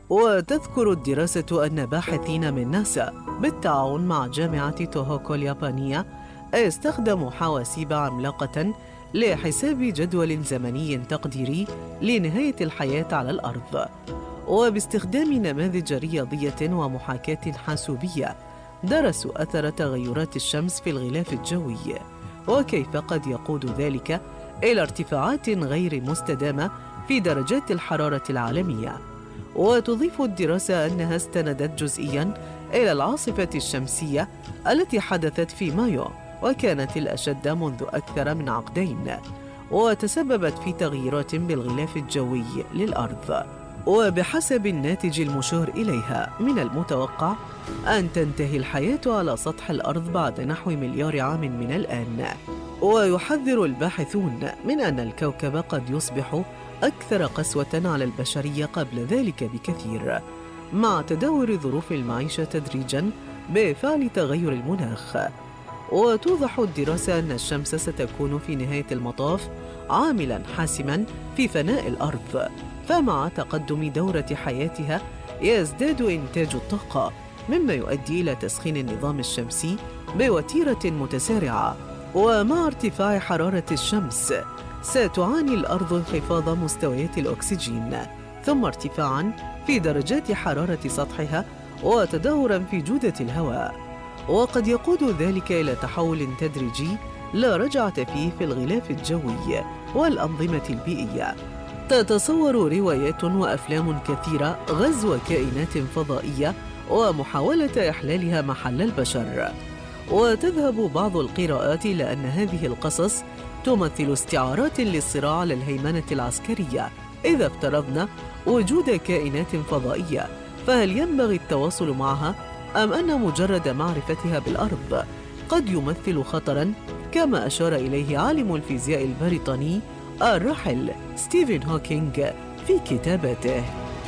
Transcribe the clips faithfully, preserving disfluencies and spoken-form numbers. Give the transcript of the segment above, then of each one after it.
وتذكر الدراسة أن باحثين من ناسا بالتعاون مع جامعة توهوكو اليابانية استخدموا حواسيب عملاقة لحساب جدول زمني تقديري لنهاية الحياة على الأرض، وباستخدام نماذج رياضية ومحاكاة حاسوبية درسوا أثر تغيرات الشمس في الغلاف الجوي وكيف قد يقود ذلك إلى ارتفاعات غير مستدامة في درجات الحرارة العالمية. وتضيف الدراسة أنها استندت جزئياً إلى العاصفة الشمسية التي حدثت في مايو وكانت الأشد منذ أكثر من عقدين، وتسببت في تغييرات بالغلاف الجوي للأرض. وبحسب الناتج المشار إليها من المتوقع أن تنتهي الحياة على سطح الأرض بعد نحو مليار عام من الآن. ويحذر الباحثون من أن الكوكب قد يصبح أكثر قسوة على البشرية قبل ذلك بكثير، مع تدهور ظروف المعيشة تدريجاً بفعل تغير المناخ. وتوضح الدراسة أن الشمس ستكون في نهاية المطاف عاملاً حاسماً في فناء الأرض، فمع تقدم دورة حياتها يزداد إنتاج الطاقة، مما يؤدي إلى تسخين النظام الشمسي بوتيرة متسارعة. ومع ارتفاع حرارة الشمس ستعاني الأرض انخفاض مستويات الأكسجين، ثم ارتفاعاً في درجات حرارة سطحها وتدهوراً في جودة الهواء، وقد يقود ذلك إلى تحول تدريجي لا رجعة فيه في الغلاف الجوي والأنظمة البيئية. تتصور روايات وأفلام كثيرة غزو كائنات فضائية ومحاولة إحلالها محل البشر، وتذهب بعض القراءات إلى أن هذه القصص تمثل استعارات للصراع على الهيمنة العسكرية. إذا افترضنا وجود كائنات فضائية، فهل ينبغي التواصل معها أم أن مجرد معرفتها بالأرض قد يمثل خطراً، كما أشار إليه عالم الفيزياء البريطاني الراحل ستيفن هوكينج في كتاباته.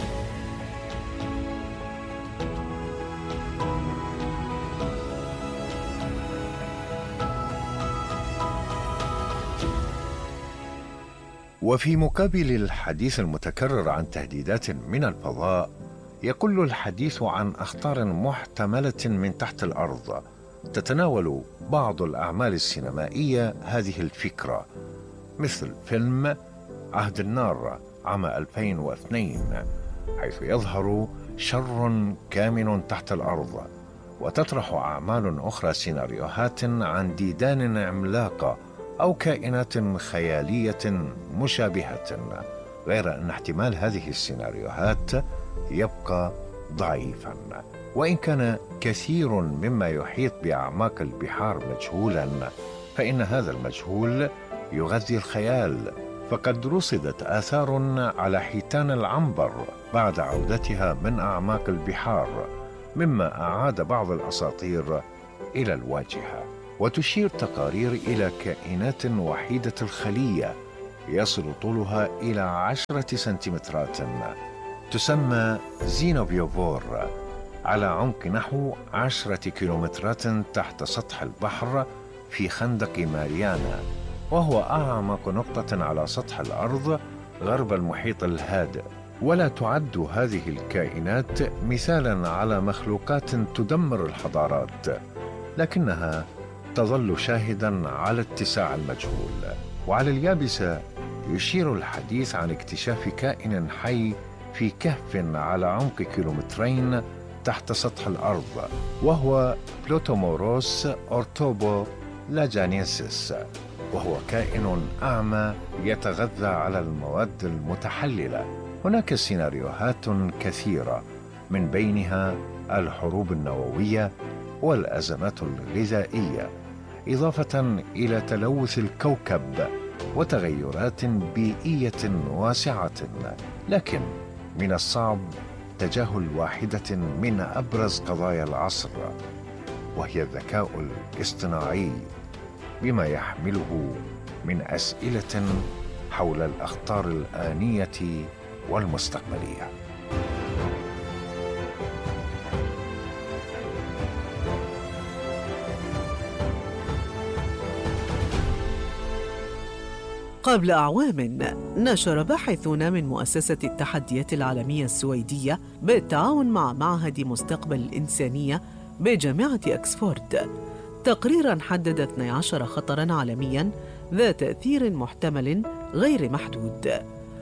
وفي مقابل الحديث المتكرر عن تهديدات من الفضاء، يقل الحديث عن أخطار محتملة من تحت الأرض. تتناول بعض الأعمال السينمائية هذه الفكرة، مثل فيلم عهد النار عام ألفين واثنين، حيث يظهر شر كامن تحت الأرض. وتطرح أعمال أخرى سيناريوهات عن ديدان عملاقة أو كائنات خيالية مشابهة، غير أن احتمال هذه السيناريوهات يبقى ضعيفا. وإن كان كثير مما يحيط بأعماق البحار مجهولا، فإن هذا المجهول يغذي الخيال. فقد رصدت آثار على حيتان العنبر بعد عودتها من أعماق البحار، مما أعاد بعض الأساطير إلى الواجهة. وتشير تقارير إلى كائنات وحيدة الخلية يصل طولها إلى عشرة سنتيمترات، تسمى زينوبيوفور، على عمق نحو عشرة كيلومترات تحت سطح البحر في خندق ماريانا، وهو أعمق نقطة على سطح الأرض غرب المحيط الهادئ. ولا تعد هذه الكائنات مثالاً على مخلوقات تدمر الحضارات، لكنها تظل شاهداً على اتساع المجهول. وعلى اليابسة يشير الحديث عن اكتشاف كائن حي في كهف على عمق كيلومترين تحت سطح الأرض، وهو بلوتوموروس أورتوبو لاجانينسيس، وهو كائن أعمى يتغذى على المواد المتحللة. هناك سيناريوهات كثيرة، من بينها الحروب النووية والأزمات الغذائية، إضافة إلى تلوث الكوكب وتغيرات بيئية واسعة. لكن من الصعب تجاهل واحدة من أبرز قضايا العصر، وهي الذكاء الاصطناعي، بما يحمله من أسئلة حول الأخطار الآنية والمستقبلية. قبل أعوام نشر باحثون من مؤسسة التحديات العالمية السويدية بالتعاون مع معهد مستقبل الإنسانية بجامعة أكسفورد تقريراً حدد اثني عشر خطراً عالمياً ذا تأثير محتمل غير محدود.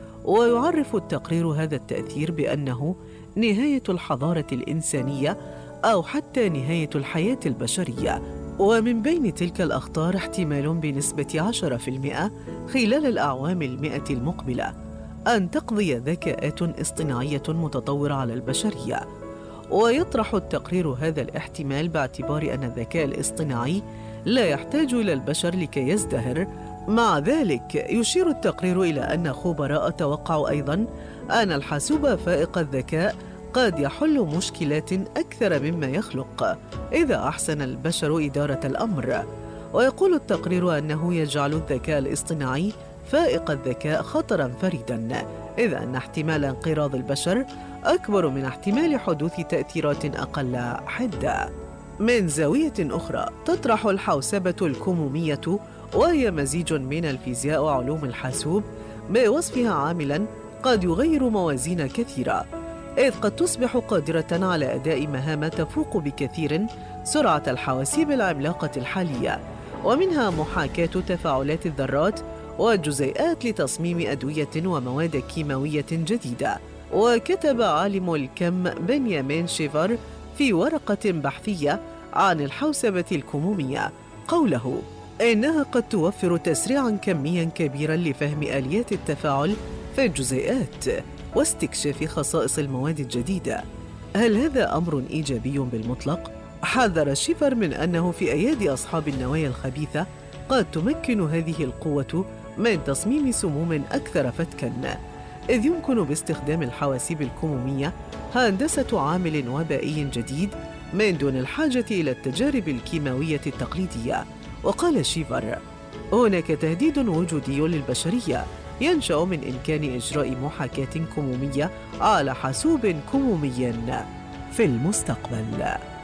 ويعرف التقرير هذا التأثير بأنه نهاية الحضارة الإنسانية أو حتى نهاية الحياة البشرية. ومن بين تلك الأخطار احتمال بنسبة عشرة بالمئة خلال الأعوام المئة المقبلة أن تقضي ذكاءات اصطناعية متطورة على البشرية. ويطرح التقرير هذا الاحتمال باعتبار أن الذكاء الاصطناعي لا يحتاج إلى البشر لكي يزدهر. مع ذلك يشير التقرير إلى أن خبراء توقعوا أيضاً أن الحاسوب فائق الذكاء قد يحل مشكلات أكثر مما يخلق إذا أحسن البشر إدارة الأمر. ويقول التقرير أنه يجعل الذكاء الاصطناعي فائق الذكاء خطراً فريداً، إذ أن احتمال انقراض البشر أكبر من احتمال حدوث تأثيرات أقل حدة. من زاوية أخرى تطرح الحوسبة الكمومية، وهي مزيج من الفيزياء وعلوم الحاسوب، بوصفها عاملاً قد يغير موازين كثيرة، إذ قد تصبح قادرة على أداء مهام تفوق بكثير سرعة الحواسيب العملاقة الحالية، ومنها محاكاة تفاعلات الذرات والجزيئات لتصميم أدوية ومواد كيماوية جديدة. وكتب عالم الكم بنيامين شيفر في ورقة بحثية عن الحوسبة الكمومية قوله إنها قد توفر تسريعاً كمياً كبيراً لفهم آليات التفاعل في الجزيئات واستكشاف خصائص المواد الجديدة. هل هذا أمر إيجابي بالمطلق؟ حذر شيفر من أنه في أيادي أصحاب النوايا الخبيثة قد تمكن هذه القوة من تصميم سموم أكثر فتكاً، إذ يمكن باستخدام الحواسيب الكمومية هندسة عامل وبائي جديد من دون الحاجة إلى التجارب الكيماوية التقليدية. وقال شيفر: هناك تهديد وجودي للبشرية ينشأ من إمكان إجراء محاكاة كمومية على حاسوب كمومي في المستقبل.